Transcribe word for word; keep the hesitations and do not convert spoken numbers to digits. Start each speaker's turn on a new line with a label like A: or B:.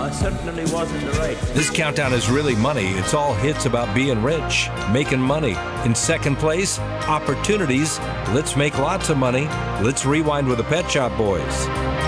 A: I certainly was in the right.
B: This countdown is really money. It's all hits about being rich, making money. In second place, opportunities. Let's make lots of money. Let's rewind with the Pet Shop Boys.